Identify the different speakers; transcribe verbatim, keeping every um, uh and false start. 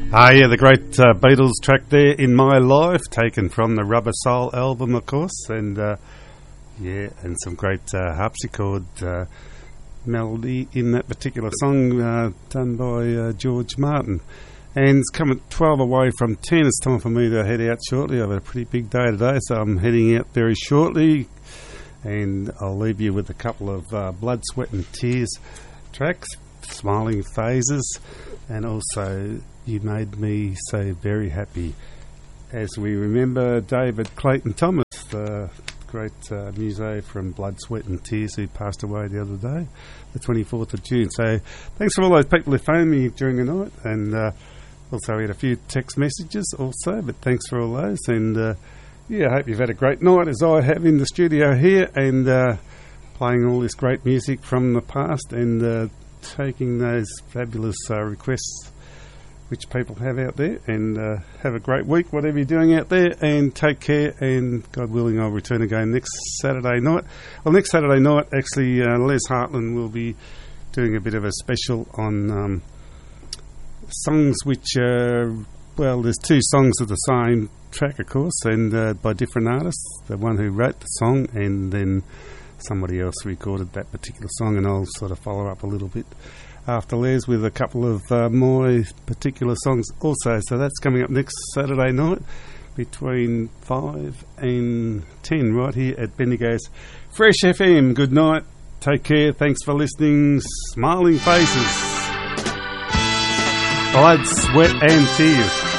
Speaker 1: Ah, yeah, the great uh, Beatles track there, In My Life, taken from the Rubber Soul album, of course, and uh, yeah, and some great uh, harpsichord uh, melody in that particular song uh, done by uh, George Martin. And it's come at twelve away from ten. It's time for me to head out shortly. I've had a pretty big day today, so I'm heading out very shortly, and I'll leave you with a couple of uh, Blood, Sweat and Tears tracks, Smiling Phases, and also You Made Me So Very Happy, as we remember David Clayton Thomas, the great uh, muso from Blood, Sweat and Tears, who passed away the other day, the twenty-fourth of June. So thanks for all those people who phoned me during the night, and uh, also we had a few text messages also, but thanks for all those. And uh, yeah, I hope you've had a great night, as I have in the studio here, and uh, playing all this great music from the past, and uh, taking those fabulous uh, requests which people have out there. And uh, have a great week, whatever you're doing out there, and take care, and God willing I'll return again next Saturday night. Well, next Saturday night actually uh, Les Hartland will be doing a bit of a special on um, songs which uh, well, there's two songs of the same track, of course, and uh, by different artists, the one who wrote the song and then somebody else recorded that particular song, and I'll sort of follow up a little bit after Les with a couple of uh, my particular songs also. So that's coming up next Saturday night between five and ten right here at Bendigo's Fresh F M. Good night, take care, thanks for listening. Smiling Faces, Blood, Sweat and Tears.